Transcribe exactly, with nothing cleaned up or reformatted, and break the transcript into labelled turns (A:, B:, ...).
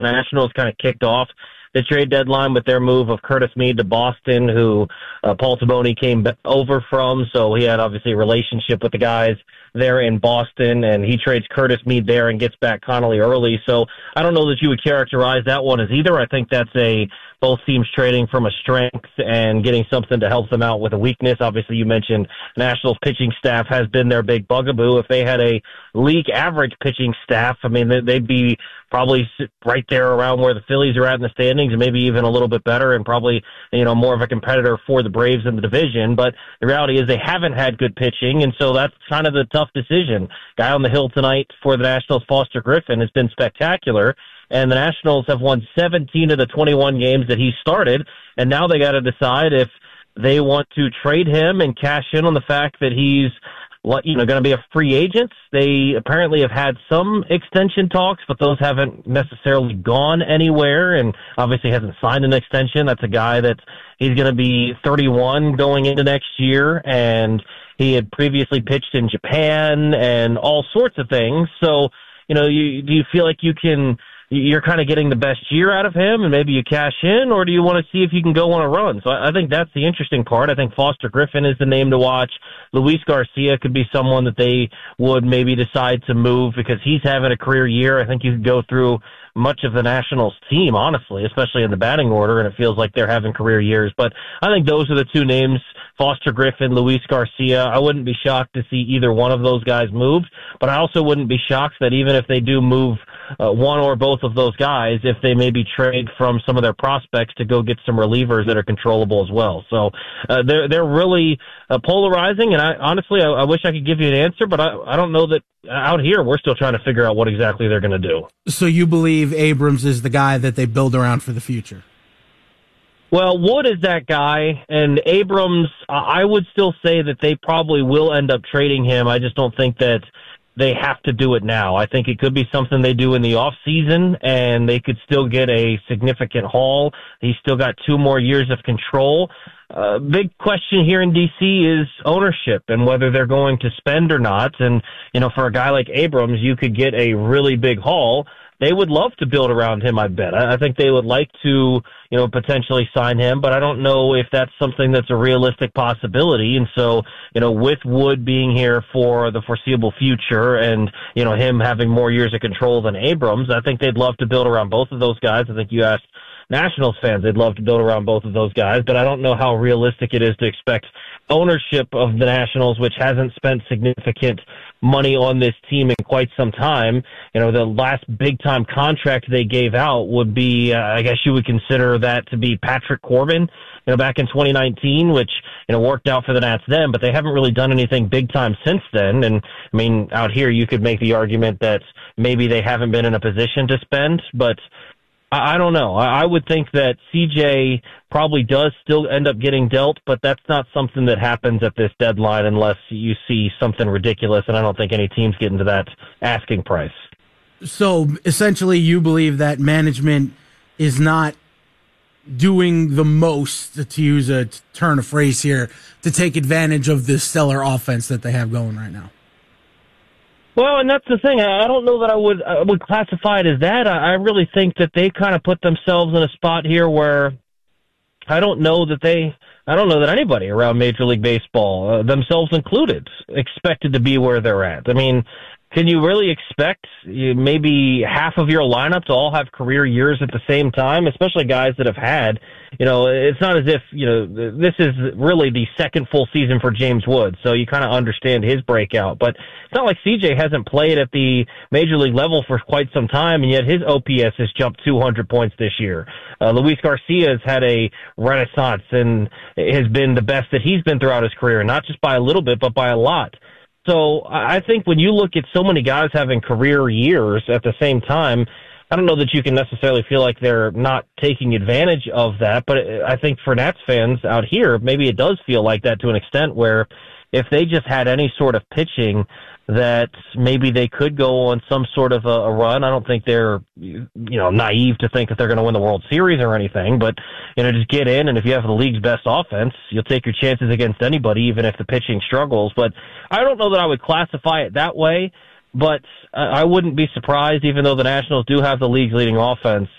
A: Nationals kind of kicked off the trade deadline with their move of Curtis Mead to Boston, who uh, Paul Taboni came over from. So he had obviously a relationship with the guys there in Boston, and he trades Curtis Mead there and gets back Connolly early. So I don't know that you would characterize that one as either. I think that's a both teams trading from a strength and getting something to help them out with a weakness. Obviously, you mentioned Nationals pitching staff has been their big bugaboo. If they had a league average pitching staff, I mean, they'd be probably right there around where the Phillies are at in the standings, and maybe even a little bit better, and probably, you know, more of a competitor for the Braves in the division. But the reality is they haven't had good pitching, and so that's kind of the tough decision. Guy on the hill tonight for the Nationals, Foster Griffin, has been spectacular. And the Nationals have won seventeen of the twenty-one games that he started, and now they got to decide if they want to trade him and cash in on the fact that he's, you know, going to be a free agent. They apparently have had some extension talks, but those haven't necessarily gone anywhere, and obviously hasn't signed an extension. That's a guy that he's going to be thirty-one going into next year, and he had previously pitched in Japan and all sorts of things. So, you know, you, do you feel like you can, you're kind of getting the best year out of him and maybe you cash in, or do you want to see if you can go on a run? So I, I think that's the interesting part. I think Foster Griffin is the name to watch. Luis Garcia could be someone that they would maybe decide to move because he's having a career year. I think you could go through much of the Nationals team, honestly, especially in the batting order, and it feels like they're having career years. But I think those are the two names, Foster Griffin, Luis Garcia. I wouldn't be shocked to see either one of those guys moved, but I also wouldn't be shocked that even if they do move uh, one or both of those guys, if they maybe trade from some of their prospects to go get some relievers that are controllable as well. So uh, they're they're really uh, polarizing, and I honestly, I, I wish I could give you an answer, but I, I don't know that out here we're still trying to figure out what exactly they're going to do.
B: So you believe Abrams is the guy that they build around for the future?
A: Well, Wood is that guy, and Abrams, I would still say that they probably will end up trading him. I just don't think that they have to do it now. I think it could be something they do in the off season, and they could still get a significant haul. He's still got two more years of control. Uh, big question here in D C is ownership and whether they're going to spend or not. And, you know, for a guy like Abrams, you could get a really big haul. They would love to build around him, I bet. I think they would like to, you know, potentially sign him, but I don't know if that's something that's a realistic possibility. And so, you know, with Wood being here for the foreseeable future and, you know, him having more years of control than Abrams, I think they'd love to build around both of those guys. I think you asked Nationals fans, they'd love to build around both of those guys, but I don't know how realistic it is to expect ownership of the Nationals, which hasn't spent significant money on this team in quite some time. You know, the last big-time contract they gave out would be, uh, I guess you would consider that to be Patrick Corbin, you know, back in twenty nineteen, which, you know, worked out for the Nats then, but they haven't really done anything big-time since then. And, I mean, out here you could make the argument that maybe they haven't been in a position to spend, but I don't know. I would think that C J probably does still end up getting dealt, but that's not something that happens at this deadline unless you see something ridiculous, and I don't think any teams get into that asking price.
B: So essentially you believe that management is not doing the most, to use a turn of phrase here, to take advantage of this stellar offense that they have going right now.
A: Well, and that's the thing. I don't know that I would I would classify it as that. I really think that they kind of put themselves in a spot here where I don't know that they, I don't know that anybody around Major League Baseball, uh, themselves included, expected to be where they're at. I mean, can you really expect you, maybe half of your lineup to all have career years at the same time, especially guys that have had, you know, it's not as if, you know, this is really the second full season for James Wood, so you kind of understand his breakout. But it's not like C J hasn't played at the Major League level for quite some time, and yet his O P S has jumped two hundred points this year. Uh, Luis Garcia has had a renaissance and has been the best that he's been throughout his career, not just by a little bit, but by a lot. So I think when you look at so many guys having career years at the same time, I don't know that you can necessarily feel like they're not taking advantage of that, but I think for Nats fans out here, maybe it does feel like that to an extent where if they just had any sort of pitching that maybe they could go on some sort of a, a run. I don't think they're, you know, naive to think that they're going to win the World Series or anything, but, you know, just get in, and if you have the league's best offense, you'll take your chances against anybody, even if the pitching struggles. But I don't know that I would classify it that way. but I wouldn't be surprised, even though the Nationals do have the league's leading offense,